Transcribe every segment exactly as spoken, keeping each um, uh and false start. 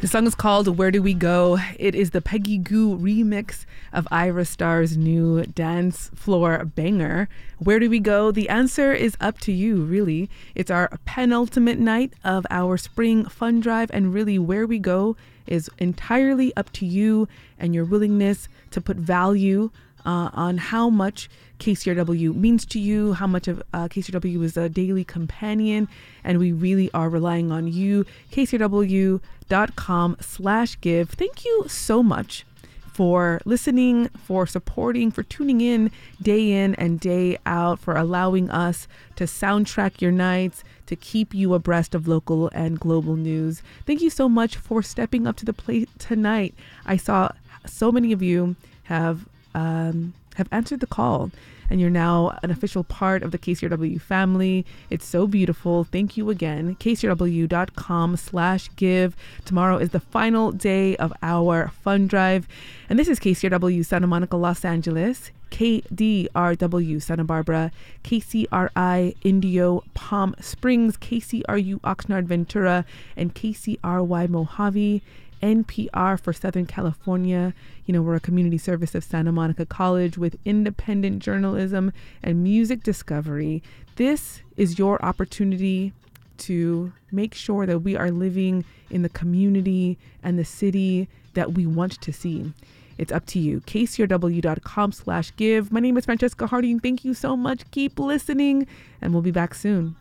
The song is called Where Do We Go? It is the Peggy Gou remix of Ira Starr's new dance floor banger. Where do we go? The answer is up to you, really. It's our penultimate night of our spring fun drive, and really where we go is entirely up to you and your willingness to put value uh, on how much K C R W means to you, how much of uh, K C R W is a daily companion, and we really are relying on you. K C R W dot com slash give. Thank you so much for listening, for supporting, for tuning in day in and day out, for allowing us to soundtrack your nights, to keep you abreast of local and global news. Thank you so much for stepping up to the plate tonight. I saw so many of you have um, have answered the call, and you're now an official part of the K C R W family. It's so beautiful. Thank you again. K C R W dot com slash give. Tomorrow is the final day of our fun drive. And this is K C R W Santa Monica, Los Angeles, K D R W Santa Barbara, K C R I Indio Palm Springs, K C R U Oxnard Ventura, and K C R Y Mojave. N P R for Southern California. You know, we're a community service of Santa Monica College with independent journalism and music discovery. This is your opportunity to make sure that we are living in the community and the city that we want to see. It's up to you. K C R W dot com slash give. My name is Francesca Harding. Thank you so much. Keep listening, and we'll be back soon.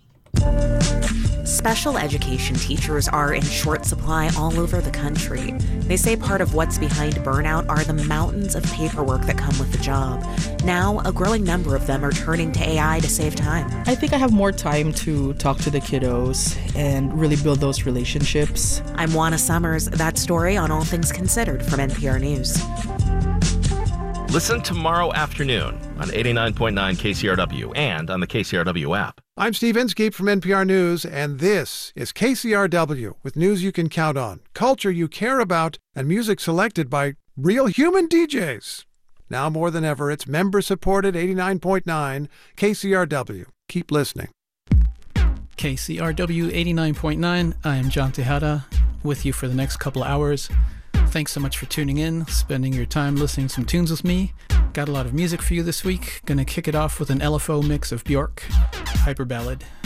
Special education teachers are in short supply all over the country. They say part of what's behind burnout are the mountains of paperwork that come with the job. Now, a growing number of them are turning to A I to save time. I think I have more time to talk to the kiddos and really build those relationships. I'm Juana Summers. That story on All Things Considered from N P R News. Listen tomorrow afternoon on eighty-nine point nine K C R W and on the K C R W app. I'm Steve Inskeep from N P R News, and this is K C R W with news you can count on, culture you care about, and music selected by real human D Js. Now more than ever, it's member-supported eighty-nine point nine K C R W. Keep listening. K C R W eighty-nine point nine. I am John Tejada with you for the next couple of hours. Thanks so much for tuning in, spending your time listening to some tunes with me. Got a lot of music for you this week. Gonna kick it off with an L F O mix of Bjork, Hyper Ballad.